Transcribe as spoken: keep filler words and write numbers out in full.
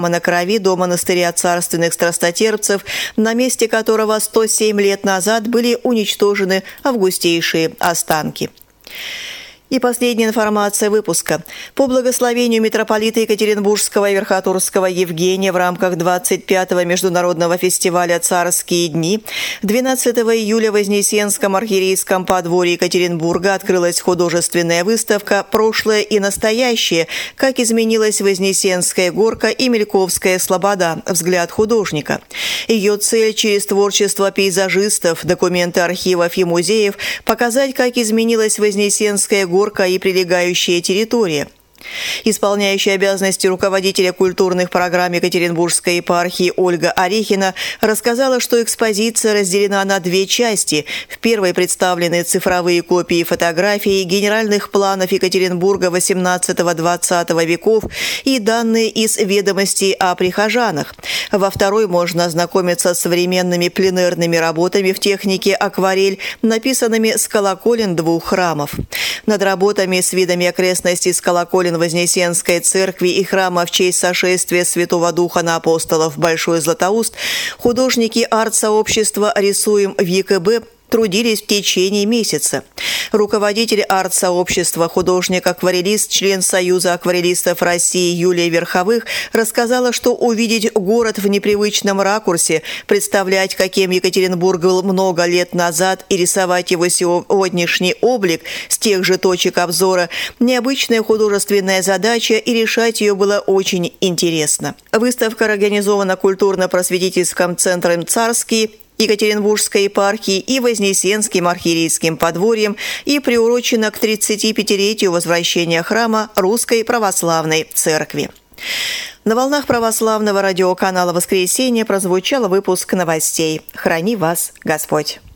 на крови до монастыря царственных страстотерпцев, на месте которого сто семь лет назад были уничтожены августейшие останки. И последняя информация выпуска. По благословению митрополита Екатеринбургского и Верхотурского Евгения в рамках двадцать пятого международного фестиваля «Царские дни» двенадцатого июля в Вознесенском архиерейском подворье Екатеринбурга открылась художественная выставка «Прошлое и настоящее. Как изменилась Вознесенская горка и Мельковская слобода. Взгляд художника». Ее цель через творчество пейзажистов, документы архивов и музеев показать, как изменилась Вознесенская горка и прилегающая территория. Исполняющая обязанности руководителя культурных программ Екатеринбургской епархии Ольга Орехина рассказала, что экспозиция разделена на две части. В первой представлены цифровые копии фотографий генеральных планов Екатеринбурга восемнадцатого-двадцатого веков и данные из ведомостей о прихожанах. Во второй можно ознакомиться с современными пленэрными работами в технике акварель, написанными с колоколен двух храмов. Над работами с видами окрестностей с колоколен Вознесенской церкви и храма в честь сошествия Святого Духа на апостолов Большой Златоуст художники арт-сообщества «Рисуем в ЕКБ» трудились в течение месяца. Руководитель арт-сообщества, художник-акварелист, член Союза акварелистов России Юлия Верховых рассказала, что увидеть город в непривычном ракурсе, представлять, каким Екатеринбург был много лет назад, и рисовать его сегодняшний облик с тех же точек обзора – необычная художественная задача, и решать ее было очень интересно. Выставка организована культурно-просветительским центром «Царские», Екатеринбургской епархии и Вознесенским архиерейским подворьем и приурочена к тридцатипятилетию возвращения храма Русской Православной Церкви. На волнах православного радиоканала «Воскресенье» прозвучал выпуск новостей. Храни вас Господь!